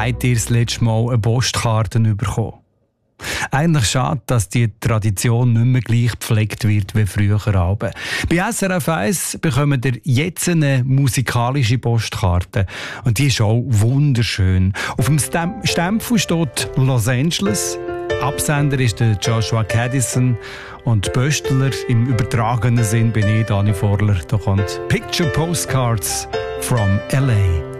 habt ihr das letzte Mal eine Postkarte bekommen? Eigentlich schade, dass die Tradition nicht mehr gleich gepflegt wird wie früher Abend. Bei SRF 1 bekommt ihr jetzt eine musikalische Postkarte. Und die ist auch wunderschön. Auf dem Stempel steht Los Angeles. Absender ist der Joshua Caddison und Böstler im übertragenen Sinn bin ich, Dani Vorler. Da kommt Picture Postcards from LA.